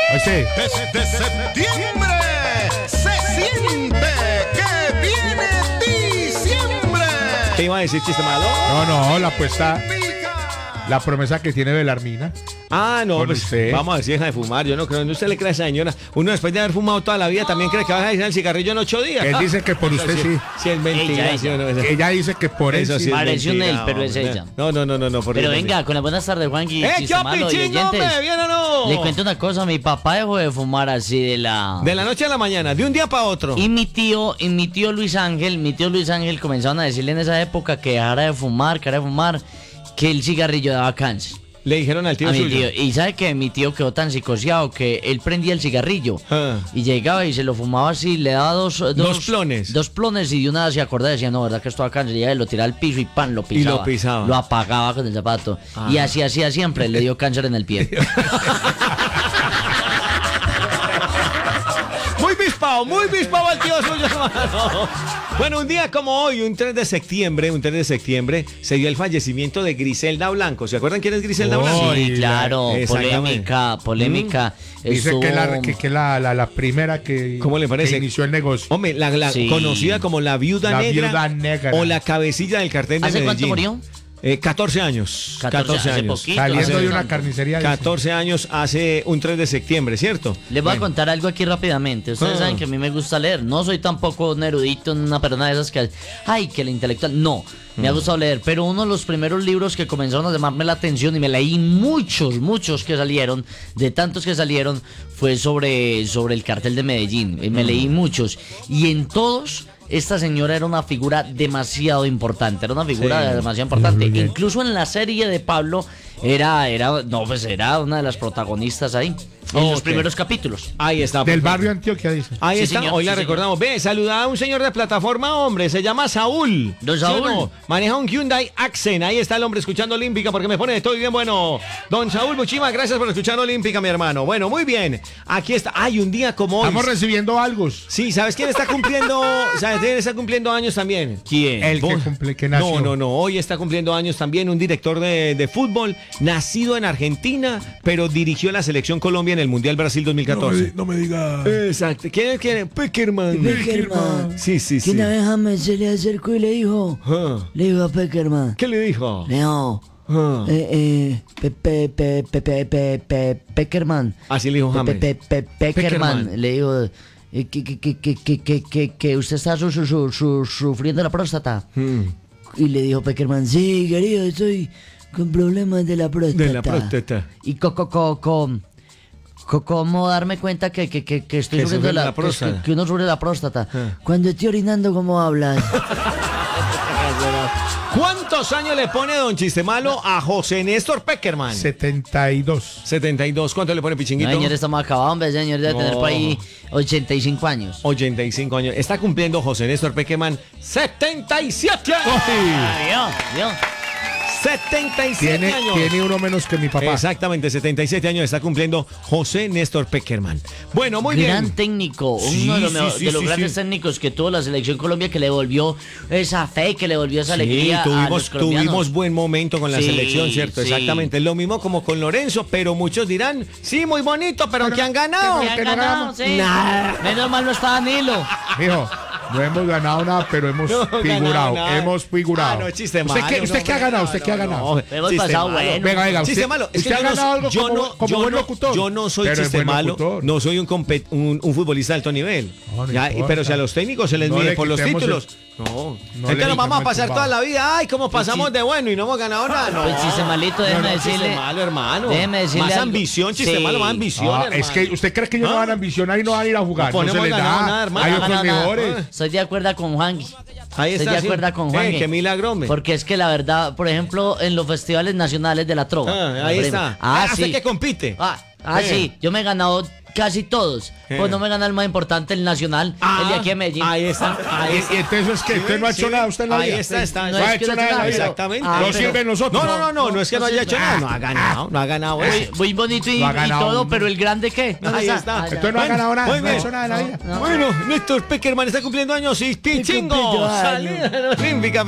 Oye, Desde septiembre se siente que viene diciembre. ¿Qué iba a decir, chiste malo? no, la apuesta, la promesa que tiene Belarmina. Ah, no, Con pues usted. vamos a ver si deja de fumar. Yo no creo, no usted le cree a esa señora. Uno después de haber fumado toda la vida también cree que va a dejar el cigarrillo en 8 días. Él dice que por usted sí. Si es mentira, Ella. ¿sí o no? Ella dice que por Eso eso sí sí. es Parece un mentira, él, pero es hombre. ella. No, por Pero Dios, venga, con las buenas tardes, Juanqui. ¿qué chiste malo y pichín, hombre? oyentes. ¿Bien o no? Le cuento una cosa, mi papá dejó de fumar así de la... De la noche a la mañana, de un día para otro. Y mi tío Luis Ángel comenzaron a decirle en esa época que dejara de fumar, que el cigarrillo daba cáncer. Le dijeron al tío A mi suyo. tío. Y sabe que mi tío quedó tan psicoseado que él prendía el cigarrillo Ah. y llegaba y se lo fumaba así, le daba dos plones. Dos plones y de una se acordaba y decía, no, verdad que esto da cáncer. Y ya lo tiraba al piso y pan, lo pisaba. Y lo pisaba. Lo apagaba con el zapato. Ah. Y así hacía siempre, le dio cáncer en el pie. Muy bispado al tío suyo, hermano. Bueno, un día como hoy, un 3 de septiembre, se dio el fallecimiento de Griselda Blanco. ¿Se acuerdan quién es Griselda Oh, Blanco? y Sí, claro, Exactamente. polémica. Dice Estuvo- que la primera que, ¿Cómo le parece? que inició el negocio. Hombre, la Sí. conocida como la viuda La negra, viuda negra. o la cabecilla del cartel de ¿Hace Medellín. cuánto murió? 14 años. 14 hace años. poquito. Saliendo hace de una bastante. carnicería. dice. 14 años hace un 3 de septiembre, ¿cierto? Les voy a contar algo aquí rápidamente. Ustedes Ah. saben que a mí me gusta leer. No soy tampoco un erudito, una persona de esas que... ¡Ay, que la intelectual! No, me ha gustado leer. Pero uno de los primeros libros que comenzaron a llamarme la atención y me leí muchos que salieron, de tantos que salieron, fue sobre el cartel de Medellín. Me leí muchos. Y en todos... Esta señora era una figura demasiado importante, Sí. demasiado importante. Muy bien. Incluso en la serie de Pablo era una de las protagonistas ahí, en los Ok. primeros capítulos. Ahí está. Del perfecto. barrio Antioquia, dice. Ahí Sí, está, señor, hoy la sí, señor. recordamos. Ve, saludaba a un señor de plataforma, hombre, se llama Saúl. Don ¿Sí o Saúl. no? Maneja un Hyundai Accent, ahí está el hombre escuchando Olímpica porque me pone, estoy bien bueno. Don Saúl, muchísimas gracias por escuchar Olímpica, mi hermano. Bueno, muy bien, aquí está. Hay un día como hoy. Estamos recibiendo algo. Sí, ¿sabes quién está cumpliendo? ¿Sabes quién está cumpliendo años también? ¿Quién? El que Vos- cumple, que nació. No, hoy está cumpliendo años también un director de fútbol, nacido en Argentina, pero dirigió la selección Colombia en el Mundial Brasil 2014. No me diga. Exacto. ¿Quién es? Peckerman. Peckerman. Sí. Que una vez James se le acercó y le dijo Ah, a Peckerman, ¿Qué le dijo? le dijo, Ah, Peckerman, Así le dijo James. Peckerman, Peckerman. le dijo que usted está sufriendo la próstata. Mm. Y le dijo Peckerman, sí, querido, estoy con problemas de la próstata. De la próstata. Y ¿cómo darme cuenta que estoy sufre sufriendo la próstata? que uno sufre la próstata? Ah. Cuando estoy orinando, ¿cómo hablas? ¿Cuántos años le pone don Chiste Malo a José Néstor Peckerman? 72. 72. ¿Cuánto le pone No, Pichinguito? señor, estamos acabados, hombre, señor, debe tener No. por ahí 85 años. 85 años. Está cumpliendo José Néstor Peckerman 77 años. ¿Vio? 77 años. Tiene uno menos que mi papá. Exactamente, 77 años está cumpliendo José Néstor Peckerman. Bueno, muy Gran bien. técnico, Sí, uno de los, sí, de los sí, grandes sí. técnicos que tuvo la selección Colombia, que le devolvió esa fe, que le devolvió esa alegría a los colombianos. tuvimos buen momento con la Sí, selección, ¿cierto? sí. Exactamente. Lo mismo como con Lorenzo, pero muchos dirán, sí, muy bonito, pero ¿qué han ganado? Que han que no ganado, ganamos. sí. Nada. Menos mal no está Danilo. Hijo, no hemos ganado nada, pero hemos No figurado. ganado nada. Hemos figurado. Ah, no, chiste ¿Usted malo. ¿Usted qué ha ganado? ¿Usted qué ha ganado? Hemos chiste pasado malo. bueno. Venga, Chiste usted, malo. Es que usted ha yo no- ganado algo yo como, no- como yo buen no- locutor. Yo no soy Pero es chiste buen malo, locutor. no soy un futbolista de alto nivel. No, no Ya, importa. pero si a los técnicos se les No mide le por los quitemos títulos. no Entonces le nos vamos a quitemos el pasar toda tumbado. la vida. Ay, cómo pasamos de bueno y no hemos ganado nada. No. Pues chiste malito, déjeme chiste decirle. malo, hermano. Déjeme decirle Más algo. ambición, chiste Sí. malo, más ambición, Ah, hermano. es que usted cree que ellos no ¿Ah? van a ambicionar y no van a ir a jugar. No No, se ponemos les ganado da. nada, hermano. Hay No, otros No, no, no. mejores. Estoy de acuerdo con Juan. Ahí está, Estoy de sí. acuerdo con Juan. Qué milagro, hombre. Porque es que la verdad, por ejemplo, en los festivales nacionales de la trova. Ahí por está. ejemplo, Ah, Hasta sí. que compite. Sí. Yo me he ganado casi todos. Pues no me gana el más importante, el nacional, el de aquí de Medellín. Ahí está. Ahí Y está. entonces es que usted no ha hecho nada usted en la Ahí vida. está. No ha es que hecho no nada en la pero- vida. Exactamente. Ah, No pero- sirven nosotros. No es que no haya hecho nada. No ha ganado eso. Muy bonito y Lo ha ganado todo, uno. pero el grande ¿qué? ¿Dónde Ahí está. ya. Entonces no ha ganado nada. Muy No ha bien. hecho nada en la vida. No. Bueno, Néstor Peckerman está cumpliendo años y cumpliendo Pichingo. años. Salida olímpica.